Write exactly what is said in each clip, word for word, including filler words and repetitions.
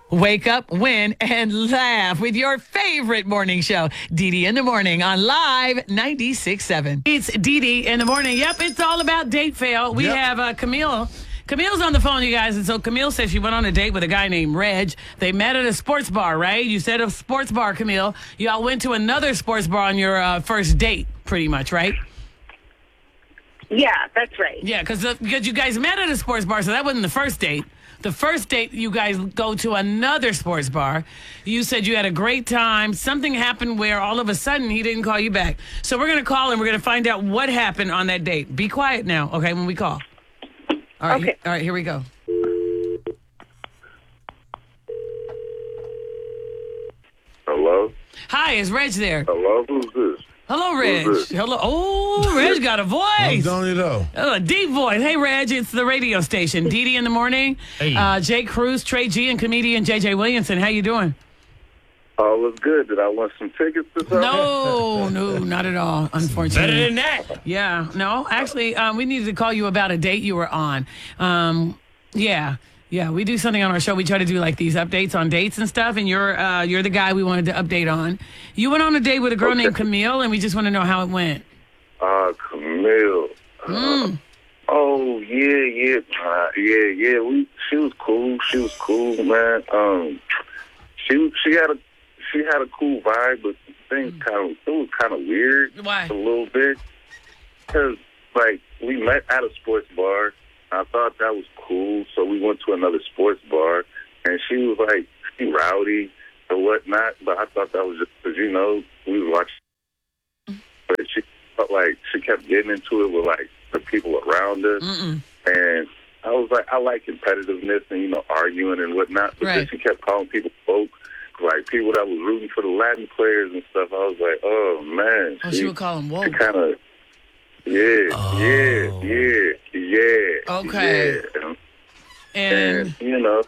Wake up, win, and laugh with your favorite morning show, Dee Dee in the Morning on Live ninety-six point seven. It's Dee Dee in the Morning. Yep, it's all about date fail. We Yep. have uh, Camille. Camille's on the phone, you guys. And so Camille says she went on a date with a guy named Reg. They met at a sports bar, right? You said a sports bar, Camille. Y'all went to another sports bar on your uh, first date, pretty much, right? Yeah, that's right. Yeah, because because you guys met at a sports bar, so that wasn't the first date. The first date, you guys go to another sports bar. You said you had a great time. Something happened where all of a sudden he didn't call you back. So we're going to call and we're going to find out what happened on that date. Be quiet now, okay, when we call. All right, Okay. he- all right, here we go. Hello? Hi, is Reg there? Hello? Who's this? Hello, Reg. Who's this? Hello. Oh, Reg got a I'm voice. telling you though. Oh, a deep voice. Hey, Reg, it's the radio station. Dee Dee in the Morning. Hey. Uh, Jay Cruz, Trey G, and comedian J J Williamson. How you doing? All was good. Did I want some tickets to something? No, no, not at all, unfortunately. Better than that. Yeah, no, actually, um, we needed to call you about a date you were on. Um, yeah, yeah, we do something on our show. We try to do like these updates on dates and stuff, and you're uh, you're the guy we wanted to update on. You went on a date with a girl Okay. named Camille, and we just want to know how it went. Uh, Camille. Mm. Uh, oh, yeah, yeah. Uh, yeah, yeah. We, she was cool. She was cool, man. Um, she she had a she had a cool vibe, but things kind of it was kind of weird. Why? A little bit. Because, like, we met at a sports bar. I thought that was cool, so we went to another sports bar, and she was, like, she rowdy or whatnot, but I thought that was just because, you know, we was watching. But she felt like she kept getting into it with, like, the people around us. Mm-mm. And I was like, I like competitiveness and, you know, arguing and whatnot, but Right. then she kept calling people folk. Like, people that was rooting for the Latin players and stuff. I was like, oh, man. Oh, she would call him woke. She kind of, yeah, Oh. yeah, yeah, yeah. Okay. Yeah. And And, you know,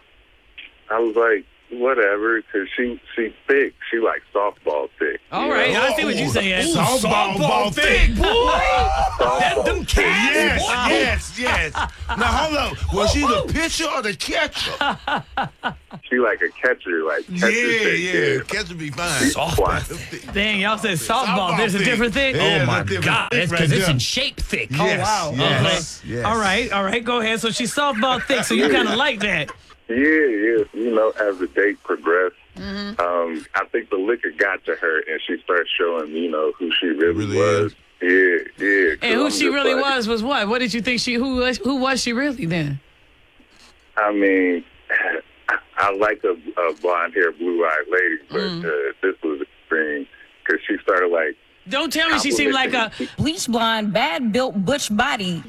I was like, whatever, because she, she thick. She like softball thick. all you right, know? I see what you're saying. Ooh, softball, ball thick. boy. Softball Them thick. cats, Yes, boy. yes, yes. Now hold on. Was she the pitcher or the catcher? She like a catcher, like catcher Yeah, thick, yeah. Catcher be fine. Softball. Dang, y'all said softball. Softball There's a thick. different thing. Yeah. Oh my that's different God! thick That's right because it's there. in shape thick. Yes, wow. Yes, yes. All right, all right, go ahead. So she's softball thick, so you kind of like that. Yeah, yeah. You know, as the date progressed, Mm-hmm. um, I think the liquor got to her, and she started showing, you know, who she really, Really was. Yeah, yeah. 'cause And who I'm she just really like- was was what? What did you think she? Who was? Who was she really then? I mean, I, I like a, a blonde-haired, blue-eyed lady, but Mm. uh, this was extreme because she started like. Don't tell me she seemed like a. Bleach blonde, bad built butch body.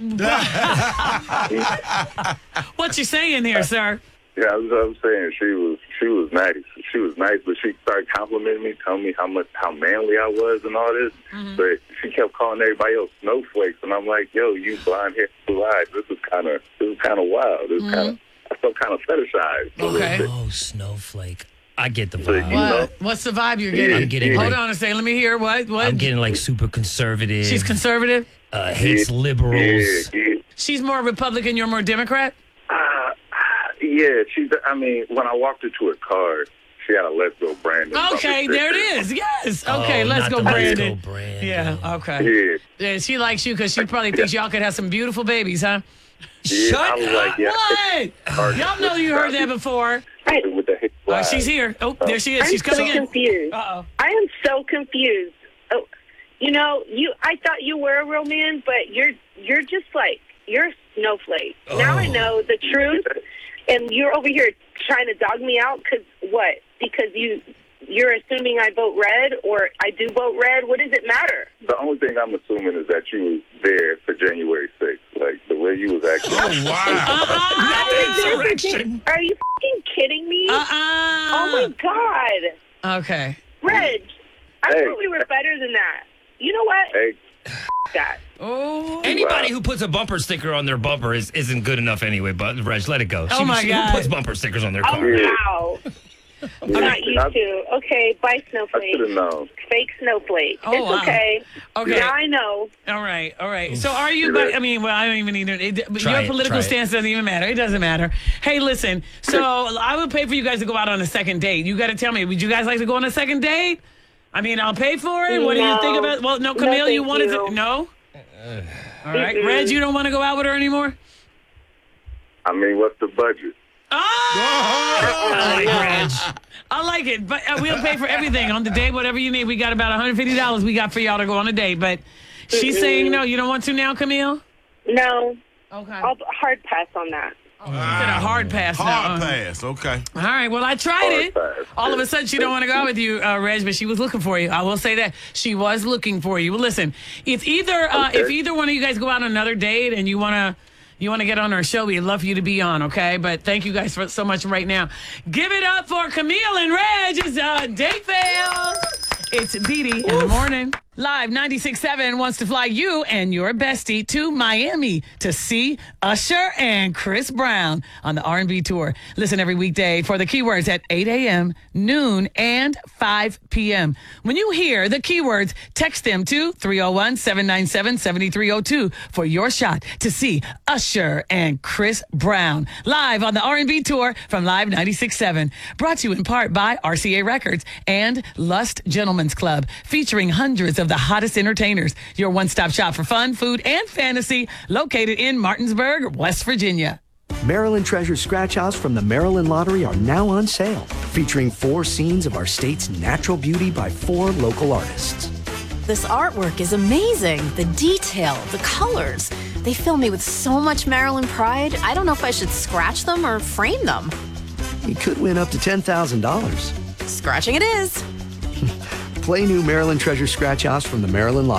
What you saying here, sir? Yeah, I was, I was saying she was she was nice. She was nice, but she started complimenting me, telling me how much how manly I was and all this. Mm-hmm. But she kept calling everybody else snowflakes, and I'm like, yo, you blonde hair, blue eyes. This is kind of this is kind of wild. This Mm-hmm. kind of I felt kind of fetishized. a little Okay. bit. Oh, snowflake. I get the But, you vibe. know, What? What's the vibe you're getting? I'm getting Hold like- on a second. Let me hear. What? What? I'm getting like super conservative. She's conservative. uh, hates yeah, liberals. yeah. She's more Republican. You're more Democrat. Uh, yeah, she. I mean, when I walked into her car, she had a "Let's Go Brandon." Okay, bumper there it sticker. is. Yes. Okay, Oh, let's not go, the Let's Brandon. Go Brandon. Yeah. Okay. Yeah, Yeah, she likes you because she probably thinks y'all could have some beautiful babies, huh? yeah. I was like, yeah. What? Y'all know you heard that before. I, With the hate Oh, line. she's here. Oh, there she is. I'm She's coming so in. confused. Uh oh. I am so confused. Oh, you know, you. I thought you were a real man, but you're you're just like you're a snowflake. Now I Oh. know the truth, and you're over here trying to dog me out because what? Because you you're assuming I vote red or I do vote red. What does it matter? The only thing I'm assuming is that you was there for January sixth. Like, the way you was acting. Oh, wow. Uh-uh. Insurrection. Are you fucking kidding me? Uh-uh. Oh my God, Okay. Reg! I Hey. thought we were better than that. You know what? Hey, That. Oh. Anybody who puts a bumper sticker on their bumper is, isn't good enough anyway, but Reg, let it go. Oh, my she, God. Who puts bumper stickers on their Oh car? wow! Not you I- two. Okay, bye, I Snowflake. should have known. Fake Snowflake. Oh, it's wow. okay. Okay. Now I know. All right, all right. So are you, but, I mean, well, I don't even need to, it, but Try your it, political try it. stance doesn't even matter. It doesn't matter. Hey, listen, so I would pay for you guys to go out on a second date. You got to tell me, would you guys like to go on a second date? I mean, I'll pay for it. What do you No. think about Well, no, No, Camille, you thank wanted you. to, no? All right. Mm-mm. Reg, you don't want to go out with her anymore? I mean, what's the budget? Oh! I like Reg. I like it, but uh, we'll pay for everything on the date, whatever you need. We got about one hundred fifty dollars we got for y'all to go on a date, but she's Mm-mm. saying no. You don't want to now, Camille? No. Okay. I'll hard pass on that. Instead of hard pass now. Hard uh. pass. Okay. All right. Well, I tried Hard it. pass. All of a sudden, she don't want to go out with you, uh, Reg, but she was looking for you. I will say that she was looking for you. Well, listen, if either uh, Okay. if either one of you guys go out on another date and you wanna you wanna get on our show, we'd love for you to be on. Okay, but thank you guys for so much right now. Give it up for Camille and Reg. It's uh, date fail. It's Dee Dee in the morning. Live ninety-six point seven wants to fly you and your bestie to Miami to see Usher and Chris Brown on the R and B tour. Listen every weekday for the keywords at eight a.m., noon, and five p.m. When you hear the keywords, text them to three oh one, seven nine seven, seven three oh two for your shot to see Usher and Chris Brown live on the R and B tour from Live ninety-six point seven. Brought to you in part by R C A Records and Lust Gentlemen's Club, featuring hundreds of the hottest entertainers. Your one-stop shop for fun, food, and fantasy, located in Martinsburg, West Virginia. Maryland Treasure Scratch Offs from the Maryland Lottery are now on sale, featuring four scenes of our state's natural beauty by four local artists. This artwork is amazing. The detail, the colors. They fill me with so much Maryland pride. I don't know if I should scratch them or frame them. You could win up to ten thousand dollars. Scratching it is. Play new Maryland Treasure Scratch Offs from the Maryland Lottery.